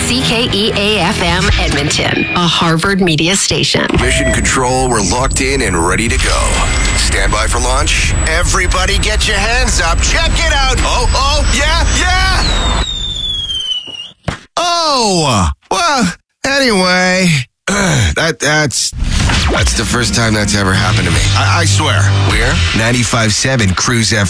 CKEA-FM Edmonton, a Harvard media station. Mission Control, we're locked in and ready to go. Stand by for launch. Everybody get your hands up. Check it out. Oh, yeah. Oh, well, anyway, that's the first time that's ever happened to me. I swear. We're 95.7 Cruise FM.